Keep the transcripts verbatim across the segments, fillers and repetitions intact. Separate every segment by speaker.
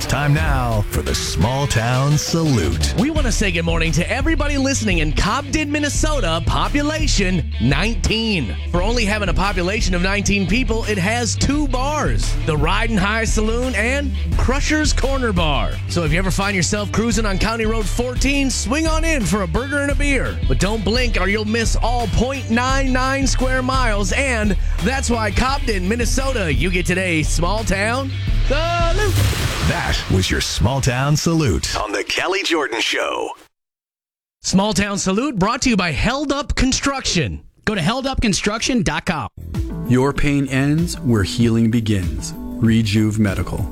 Speaker 1: time now for the Small Town Salute.
Speaker 2: We want to say good morning to everybody listening in Cobden, Minnesota, population nineteen. For only having a population of nineteen people, it has two bars, the Riding High Saloon and Crusher's Corner Bar. So if you ever find yourself cruising on County Road fourteen, swing on in for a burger and a beer. But don't blink or you'll miss all zero point nine nine square miles, and that's why Cobden, Minnesota, you get today's Small Town Salute.
Speaker 1: That was your Small Town Salute on the Kelly Jordan Show.
Speaker 2: Small Town Salute brought to you by Held Up Construction.
Speaker 3: Go to held up construction dot com.
Speaker 4: Your pain ends where healing begins. Rejuve Medical.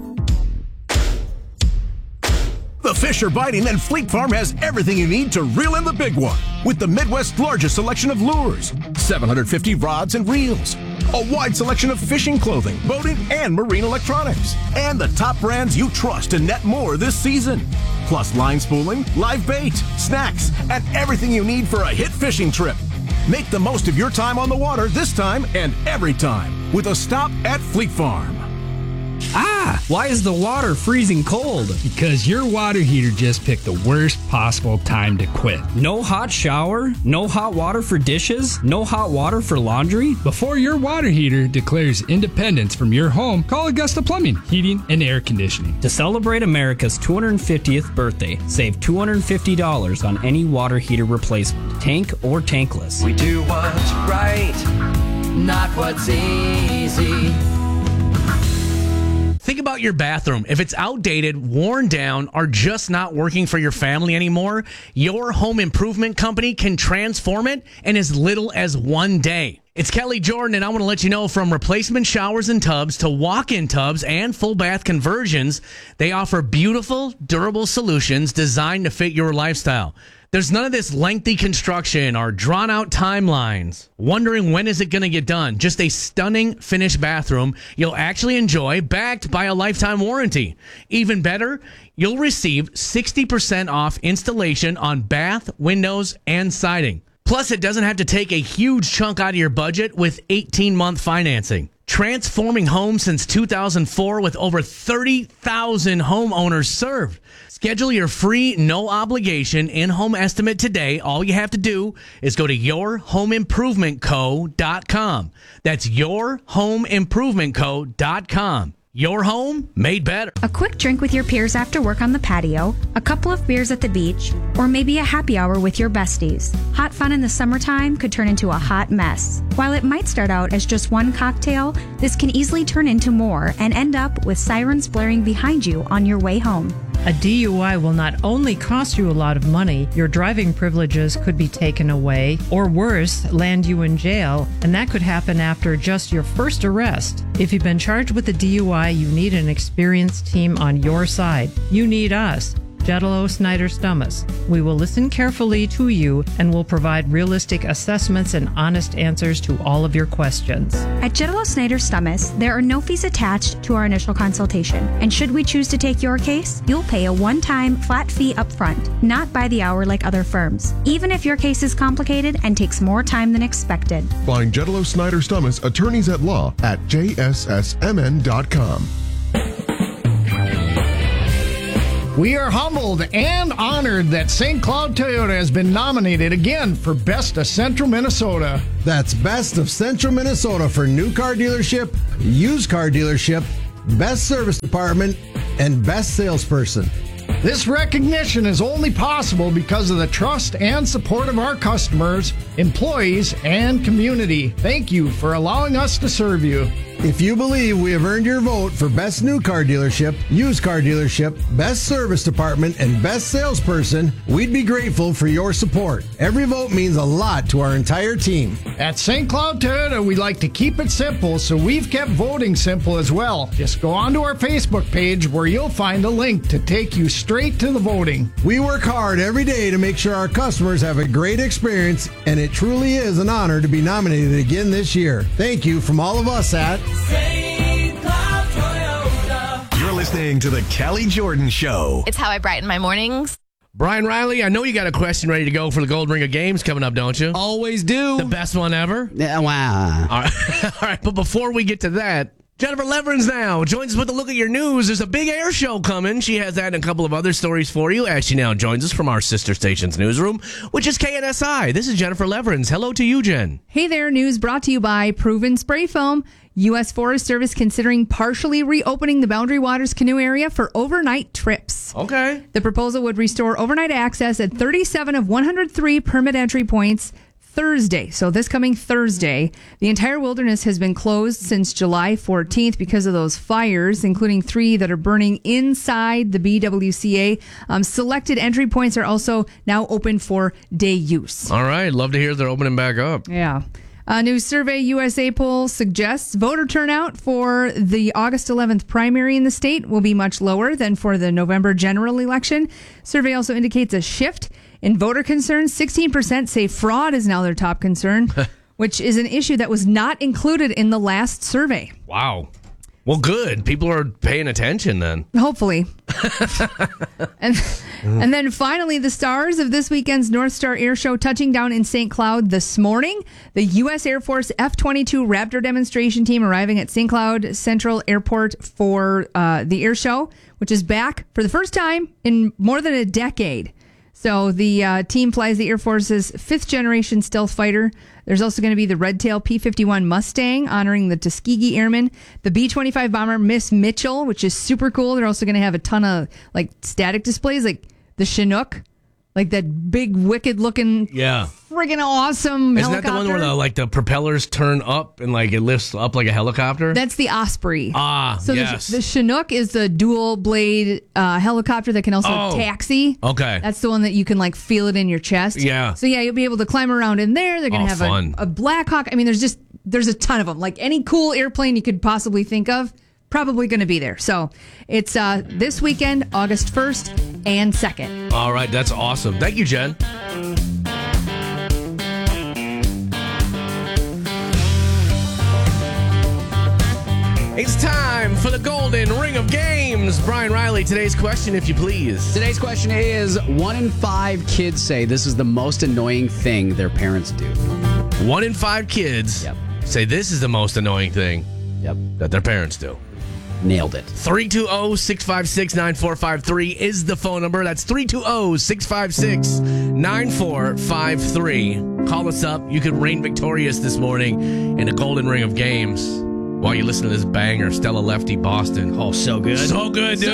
Speaker 5: The fish are biting, and Fleet Farm has everything you need to reel in the big one. With the Midwest's largest selection of lures, seven hundred fifty rods and reels, a wide selection of fishing clothing, boating, and marine electronics, and the top brands you trust to net more this season. Plus line spooling, live bait, snacks, and everything you need for a hit fishing trip. Make the most of your time on the water this time and every time with a stop at Fleet Farm.
Speaker 6: Ah, why is the water freezing cold? Because your water heater just picked the worst possible time to quit.
Speaker 3: No hot shower? No hot water for dishes? No hot water for laundry?
Speaker 6: Before your water heater declares independence from your home, call Augusta Plumbing, Heating, and Air Conditioning.
Speaker 3: To celebrate America's two hundred fiftieth birthday, save two hundred fifty dollars on any water heater replacement, tank or tankless.
Speaker 7: We do what's right, not what's easy.
Speaker 2: Think about your bathroom. If it's outdated, worn down, or just not working for your family anymore, your home improvement company can transform it in as little as one day. It's Kelly Jordan, and I want to let you know, from replacement showers and tubs to walk-in tubs and full bath conversions, they offer beautiful, durable solutions designed to fit your lifestyle. There's none of this lengthy construction or drawn-out timelines. Wondering when is it going to get done? Just a stunning finished bathroom you'll actually enjoy, backed by a lifetime warranty. Even better, you'll receive sixty percent off installation on bath, windows, and siding. Plus, it doesn't have to take a huge chunk out of your budget with eighteen-month financing. Transforming homes since two thousand four with over thirty thousand homeowners served. Schedule your free, no-obligation in-home estimate today. All you have to do is go to your home improvement co dot com. That's your home improvement co dot com. Your home made better.
Speaker 8: A quick drink with your peers after work on the patio, a couple of beers at the beach, or maybe a happy hour with your besties. Hot fun in the summertime could turn into a hot mess. While it might start out as just one cocktail, this can easily turn into more and end up with sirens blaring behind you on your way home.
Speaker 9: A D U I will not only cost you a lot of money, your driving privileges could be taken away, or worse, land you in jail, and that could happen after just your first arrest. If you've been charged with a D U I, you need an experienced team on your side. You need us. Jetalo Snyder Stummas. We will listen carefully to you and will provide realistic assessments and honest answers to all of your questions.
Speaker 8: At Jetalo Snyder Stummas, there are no fees attached to our initial consultation. And should we choose to take your case, you'll pay a one-time flat fee up front, not by the hour like other firms, even if your case is complicated and takes more time than expected.
Speaker 10: Find Jetalo Snyder Stummas, attorneys at law, at j s s m n dot com.
Speaker 11: We are humbled and honored that Saint Cloud Toyota has been nominated again for Best of Central Minnesota.
Speaker 12: That's Best of Central Minnesota for new car dealership, used car dealership, best service department, and best salesperson.
Speaker 11: This recognition is only possible because of the trust and support of our customers, employees, and community. Thank you for allowing us to serve you.
Speaker 12: If you believe we have earned your vote for Best New Car Dealership, Used Car Dealership, Best Service Department, and Best Salesperson, we'd be grateful for your support. Every vote means a lot to our entire team.
Speaker 11: At Saint Cloud Toyota, we like to keep it simple, so we've kept voting simple as well. Just go onto our Facebook page where you'll find a link to take you straight to the voting.
Speaker 12: We work hard every day to make sure our customers have a great experience, and it truly is an honor to be nominated again this year. Thank you from all of us at
Speaker 1: Saint Cloud Toyota. You're listening to the Kelly Jordan Show.
Speaker 13: It's how I brighten my mornings.
Speaker 2: Brian Riley, I know you got a question ready to go for the Gold Ring of Games coming up, don't you?
Speaker 3: Always do.
Speaker 2: The best one ever?
Speaker 3: Yeah, wow.
Speaker 2: All right. All right, but before we get to that, Jennifer Leverins now joins us with a look at your news. There's a big air show coming. She has that and a couple of other stories for you as she now joins us from our sister station's newsroom, which is K N S I. This is Jennifer Leverins. Hello to you, Jen.
Speaker 13: Hey there, news brought to you by Proven Spray Foam. U S Forest Service considering partially reopening the Boundary Waters canoe area for overnight trips.
Speaker 2: Okay.
Speaker 13: The proposal would restore overnight access at thirty-seven of one hundred three permit entry points Thursday. So this coming Thursday, the entire wilderness has been closed since July fourteenth because of those fires, including three that are burning inside the B W C A. Um, selected entry points are also now open for day use.
Speaker 2: All right. Love to hear they're opening back up.
Speaker 13: Yeah. A new Survey U S A poll suggests voter turnout for the August eleventh primary in the state will be much lower than for the November general election. Survey also indicates a shift in voter concerns. sixteen percent say fraud is now their top concern, which is an issue that was not included in the last survey.
Speaker 2: Wow. Well, good. People are paying attention then.
Speaker 13: Hopefully. and and then finally, the stars of this weekend's North Star Air Show touching down in Saint Cloud this morning. The U S Air Force F twenty-two Raptor demonstration team arriving at Saint Cloud Central Airport for uh, the air show, which is back for the first time in more than a decade. So the uh, team flies the Air Force's fifth generation stealth fighter. There's also going to be the Red Tail P fifty-one Mustang honoring the Tuskegee Airmen, the B twenty-five bomber Miss Mitchell, which is super cool. They're also going to have a ton of like static displays, like the Chinook, like that big wicked looking,
Speaker 2: yeah,
Speaker 13: friggin' awesome
Speaker 2: Isn't
Speaker 13: helicopter.
Speaker 2: that the one where the, like the propellers turn up and like it lifts up like a helicopter?
Speaker 13: That's the Osprey.
Speaker 2: Ah,
Speaker 13: so
Speaker 2: yes.
Speaker 13: the, the Chinook is the dual blade uh, helicopter that can also
Speaker 2: Oh.
Speaker 13: taxi.
Speaker 2: Okay.
Speaker 13: That's the one that you can like feel it in your chest.
Speaker 2: Yeah.
Speaker 13: So yeah, you'll be able to climb around in there. They're going to
Speaker 2: Oh,
Speaker 13: have
Speaker 2: fun.
Speaker 13: a, a Black Hawk. I mean, there's just, there's a ton of them. Like any cool airplane you could possibly think of, probably going to be there. So it's uh, this weekend, August first and second.
Speaker 2: All right, that's awesome. Thank you, Jen. It's time for the Golden Ring of Games. Brian Riley, today's question, if you please.
Speaker 14: Today's question is, one in five kids say this is the most annoying thing their parents do.
Speaker 2: One in five kids
Speaker 14: Yep.
Speaker 2: say this is the most annoying thing
Speaker 14: Yep.
Speaker 2: that their parents do.
Speaker 14: Nailed it.
Speaker 2: three two zero, six five six, nine four five three is the phone number. That's three two zero, six five six, nine four five three. Call us up. You could reign victorious this morning in a Golden Ring of Games while you listen to this banger, Stella Lefty, Boston.
Speaker 3: Oh, so good.
Speaker 2: So good, dude.